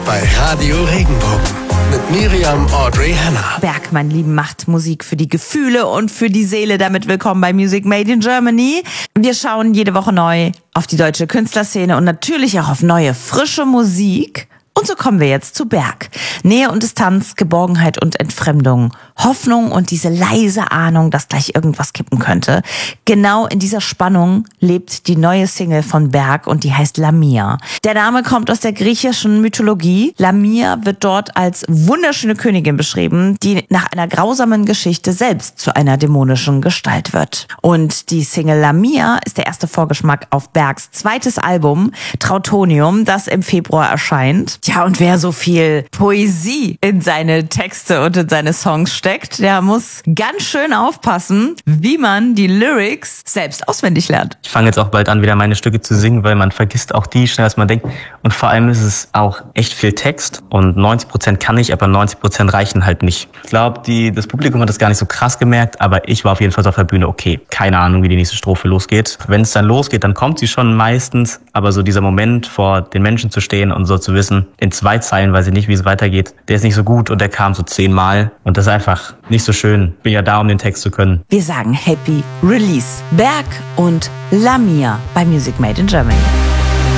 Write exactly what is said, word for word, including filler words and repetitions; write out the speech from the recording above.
bei Radio Regenbogen mit Miriam Audrey Hanna. Berg, mein Lieben, macht Musik für die Gefühle und für die Seele. Damit willkommen bei Music Made in Germany. Wir schauen jede Woche neu auf die deutsche Künstlerszene und natürlich auch auf neue, frische Musik. Und so kommen wir jetzt zu Berg. Nähe und Distanz, Geborgenheit und Entfremdung, Hoffnung und diese leise Ahnung, dass gleich irgendwas kippen könnte. Genau in dieser Spannung lebt die neue Single von Berg und die heißt Lamia. Der Name kommt aus der griechischen Mythologie. Lamia wird dort als wunderschöne Königin beschrieben, die nach einer grausamen Geschichte selbst zu einer dämonischen Gestalt wird. Und die Single Lamia ist der erste Vorgeschmack auf Bergs zweites Album Trautonium, das im Februar erscheint. Ja, und wer so viel Poesie in seine Texte und in seine Songs steckt, der muss ganz schön aufpassen, wie man die Lyrics selbst auswendig lernt. Ich fange jetzt auch bald an, wieder meine Stücke zu singen, weil man vergisst auch die schnell, als man denkt. Und vor allem ist es auch echt viel Text und neunzig Prozent kann ich, aber neunzig Prozent reichen halt nicht. Ich glaube, die das Publikum hat das gar nicht so krass gemerkt, aber ich war auf jeden Fall so auf der Bühne, okay, keine Ahnung, wie die nächste Strophe losgeht. Wenn es dann losgeht, dann kommt sie schon meistens, aber so dieser Moment, vor den Menschen zu stehen und so zu wissen, in zwei Zeilen weiß ich nicht, wie es weitergeht, der ist nicht so gut und der kam so zehnmal und das ist einfach nicht so schön. Bin ja da, um den Text zu können. Wir sagen Happy Release. Berg und Lamia bei Music Made in Germany.